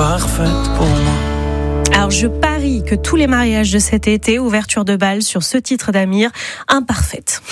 parfaite pour moi. Alors je parie que tous les mariages de cet été, ouverture de bal sur ce titre d'Amir, imparfaite.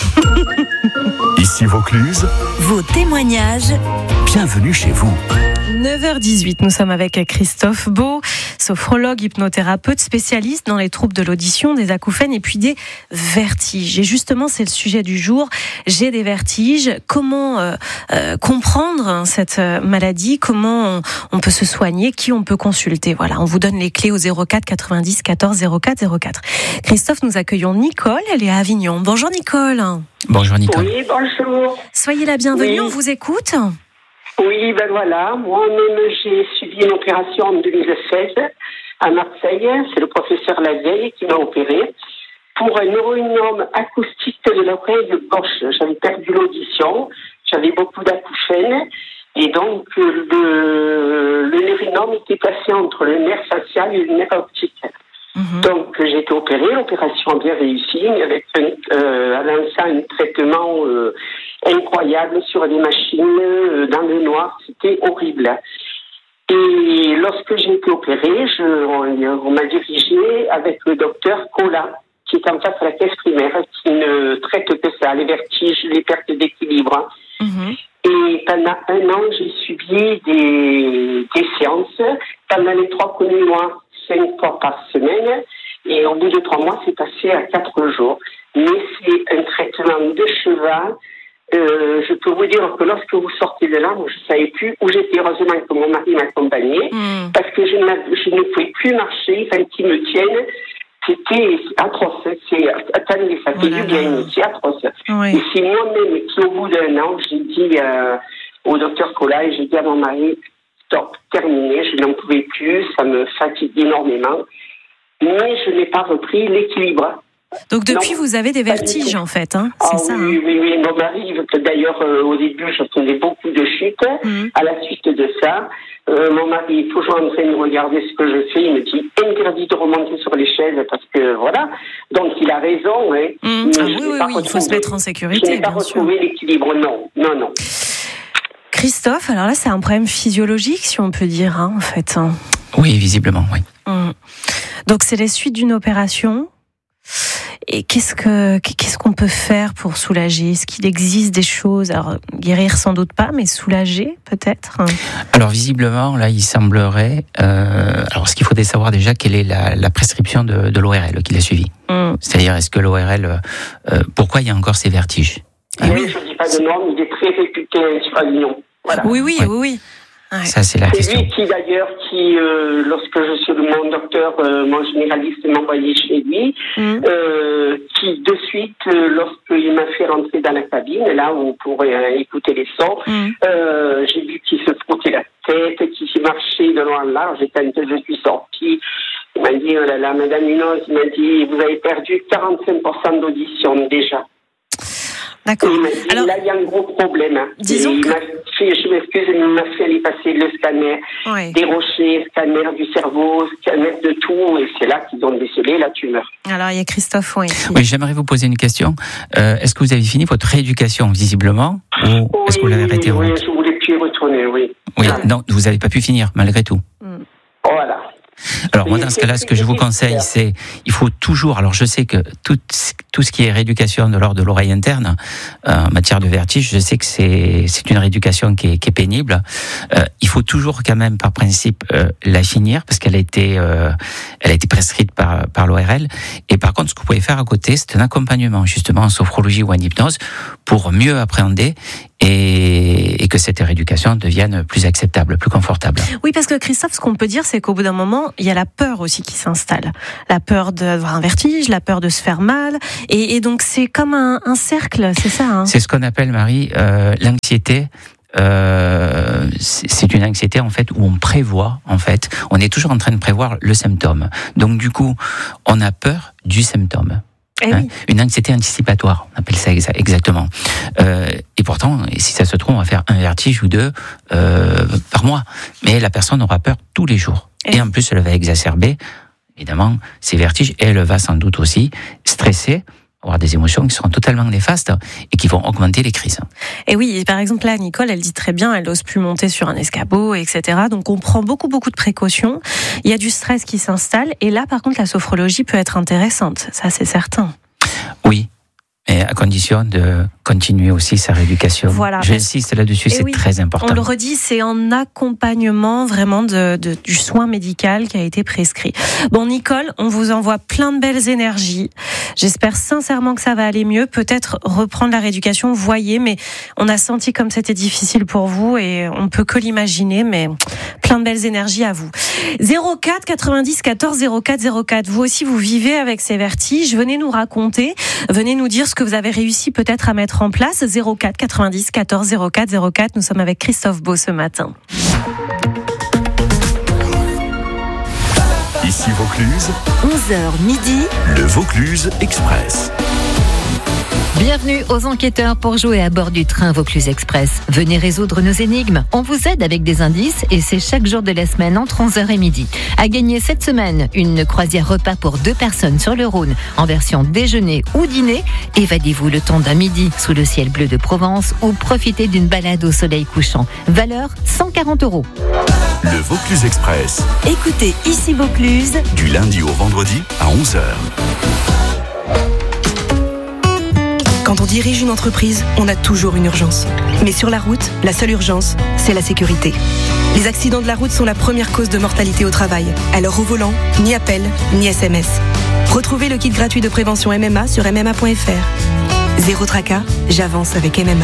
Ici Vaucluse, vos témoignages. Bienvenue chez vous. 9h18, nous sommes avec Christophe Beau, sophrologue, hypnothérapeute, spécialiste dans les troubles de l'audition, des acouphènes et puis des vertiges. Et justement, c'est le sujet du jour. J'ai des vertiges. Comment comprendre cette maladie? Comment on peut se soigner? Qui on peut consulter? Voilà, on vous donne les clés au 04 90 14 04 04. Christophe, nous accueillons Nicole. Elle est à Avignon. Bonjour Nicole. Bonjour Nicole. Oui, bonjour. Soyez la bienvenue. Oui. On vous écoute. Oui, ben voilà. Moi-même, j'ai subi une opération en 2016 à Marseille. C'est le professeur Lavieille qui m'a opéré pour un neuroinome acoustique de l'oreille gauche. J'avais perdu l'audition, j'avais beaucoup d'acouphènes et donc le neuroinome était placé entre le nerf facial et le nerf optique. Donc j'ai été opérée, l'opération a bien réussi, avec à l'instant un traitement incroyable sur des machines dans le noir, c'était horrible. Et lorsque j'ai été opérée, on m'a dirigée avec le docteur Cola, qui est en face à la caisse primaire, qui ne traite que ça, les vertiges, les pertes d'équilibre. Et pendant un an, j'ai subi des séances. Pendant les 3 premiers mois, 5 fois par semaine. Et au bout de 3 mois, c'est passé à 4 jours. Mais c'est un traitement de cheval. Je peux vous dire que lorsque vous sortez de là, moi, je ne savais plus où j'étais. Heureusement que mon mari m'accompagnait. Parce que je ne pouvais plus marcher. Il fallait qu'il me tienne. C'était atroce. Attendez, ça fait du bien. C'est atroce. Oui. Et c'est moi-même qui, au bout d'un an, j'ai dit au docteur Cola et j'ai dit à mon mari, stop, terminé, je n'en pouvais plus, ça me fatigue énormément. Mais je n'ai pas repris l'équilibre. Donc depuis, vous avez des vertiges en fait, hein? C'est ça. Oui, oui. Mon mari, d'ailleurs, au début, je faisais beaucoup de chutes. À la suite de ça, mon mari est toujours en train de regarder ce que je fais. Il me dit interdit de remonter sur les chaises parce que voilà. Donc il a raison. Hein. Oui, il faut se mettre en sécurité. Je n'ai pas retrouvé l'équilibre, non. Christophe, alors là, c'est un problème physiologique, si on peut dire, hein, en fait. Oui, visiblement, oui. Donc c'est les suites d'une opération. Et qu'est-ce qu'on peut faire pour soulager? Est-ce qu'il existe des choses? Alors, guérir sans doute pas, mais soulager peut-être? Alors, visiblement, là, il semblerait... alors, ce qu'il faudrait savoir déjà, quelle est la prescription de l'ORL qu'il a suivie. C'est-à-dire, est-ce que l'ORL... pourquoi il y a encore ces vertiges? Oui, je ne dis pas de nom, il est très réputé sur Avignon. Voilà. Oui. Ouais. Ça, c'est la question. C'est lui qui, d'ailleurs, lorsque je suis mon docteur, mon généraliste m'a envoyé chez lui, qui, de suite, lorsqu'il m'a fait rentrer dans la cabine, là où on pourrait écouter les sons, j'ai vu qu'il se frottait la tête, qu'il s'est marché de loin en large, et quand je suis sortie, il m'a dit, oh là là, Madame Munoz, il m'a dit, vous avez perdu 45% d'audition déjà. D'accord. Il m'a dit, alors, là, il y a un gros problème. Disons que... je m'excuse, il m'a fait aller passer le scanner des rochers, scanner du cerveau, scanner de tout, et c'est là qu'ils ont décelé la tumeur. Alors, il y a Christophe, Oui, j'aimerais vous poser une question. Est-ce que vous avez fini votre rééducation, visiblement, ou est-ce que vous l'avez arrêté? Oui, je voulais plus y retourner, oui. Oui, non, vous n'avez pas pu finir, malgré tout. Voilà. Alors moi, dans ce cas-là, ce que je vous conseille, c'est, il faut toujours, alors je sais que tout ce qui est rééducation de l'ordre de l'oreille interne, en matière de vertige, je sais que c'est une rééducation qui est pénible. Il faut toujours quand même, par principe, la finir, parce qu'elle a été prescrite par l'ORL. Et par contre, ce que vous pouvez faire à côté, c'est un accompagnement, justement, en sophrologie ou en hypnose, pour mieux appréhender et que cette rééducation devienne plus acceptable, plus confortable. Oui, parce que Christophe, ce qu'on peut dire, c'est qu'au bout d'un moment, il y a la peur aussi qui s'installe. La peur d'avoir un vertige, la peur de se faire mal. Et donc, c'est comme un cercle, c'est ça, hein? C'est ce qu'on appelle, Marie, l'anxiété. C'est une anxiété, en fait, où on prévoit, en fait, on est toujours en train de prévoir le symptôme. Donc, du coup, on a peur du symptôme. Oui. Une anxiété anticipatoire, on appelle ça exactement. Et pourtant, si ça se trouve, on va faire un vertige ou 2 par mois. Mais la personne aura peur tous les jours. Et en plus, elle va exacerber, évidemment, ces vertiges. Et elle va sans doute aussi stresser avoir des émotions qui seront totalement néfastes et qui vont augmenter les crises. Et oui, par exemple là, Nicole, elle dit très bien, elle n'ose plus monter sur un escabeau, etc. Donc on prend beaucoup de précautions. Il y a du stress qui s'installe. Et là, par contre, la sophrologie peut être intéressante. Ça, c'est certain. Oui. Mais à condition de continuer aussi sa rééducation. Voilà. J'insiste là-dessus, c'est très important. On le redit, c'est en accompagnement vraiment du soin médical qui a été prescrit. Bon, Nicole, on vous envoie plein de belles énergies. J'espère sincèrement que ça va aller mieux. Peut-être reprendre la rééducation, voyez, mais on a senti comme c'était difficile pour vous et on peut que l'imaginer, mais plein de belles énergies à vous. 04 90 14 04 04. Vous aussi, vous vivez avec ces vertiges. Venez nous raconter, venez nous dire ce que vous avez réussi peut-être à mettre en place. 04 90 14 04 04. Nous sommes avec Christophe Beau ce matin. Ici Vaucluse, 11h midi, le Vaucluse Express. Bienvenue aux enquêteurs pour jouer à bord du train Vaucluse Express. Venez résoudre nos énigmes. On vous aide avec des indices et c'est chaque jour de la semaine entre 11h et midi. À gagner cette semaine, une croisière repas pour 2 personnes sur le Rhône en version déjeuner ou dîner. Évadez-vous le temps d'un midi sous le ciel bleu de Provence ou profitez d'une balade au soleil couchant. Valeur 140 €. Le Vaucluse Express, écoutez Ici Vaucluse, du lundi au vendredi à 11h. Quand on dirige une entreprise, on a toujours une urgence. Mais sur la route, la seule urgence, c'est la sécurité. Les accidents de la route sont la première cause de mortalité au travail. Alors au volant, ni appel, ni SMS. Retrouvez le kit gratuit de prévention MMA sur MMA.fr. Zéro tracas, j'avance avec MMA.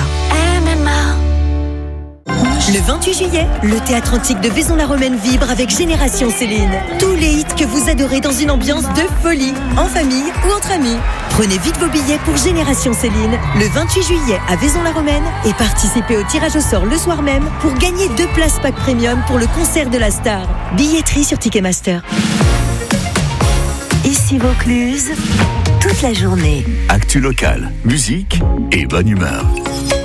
Le 28 juillet, le Théâtre Antique de Vaison-la-Romaine vibre avec Génération Céline. Tous les hits que vous adorez dans une ambiance de folie, en famille ou entre amis. Prenez vite vos billets pour Génération Céline, le 28 juillet à Vaison-la-Romaine et participez au tirage au sort le soir même pour gagner 2 places pack premium pour le concert de la star. Billetterie sur Ticketmaster. Ici Vaucluse, toute la journée. Actu locale, musique et bonne humeur.